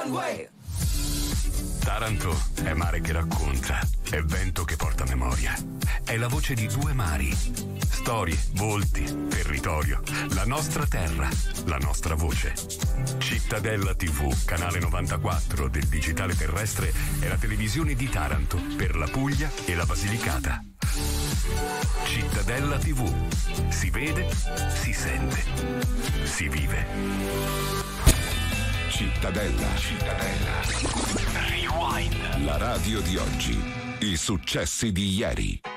one way. Taranto è mare che racconta, è vento che porta memoria, è la voce di due mari, storie, volti, territorio, la nostra terra, la nostra voce. Cittadella TV, canale 94 del digitale terrestre, è la televisione di Taranto per la Puglia e la Basilicata. Cittadella TV, si vede, si sente, si vive. Cittadella. Rewind. La radio di oggi. I successi di ieri.